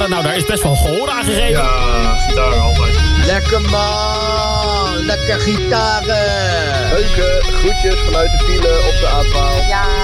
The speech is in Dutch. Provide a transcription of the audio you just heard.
Nou, daar is best wel gehoor aan gegeven. Ja, gitaar altijd. Lekker man, lekker gitaren. Leuke groetjes vanuit de file op de A12. Ja,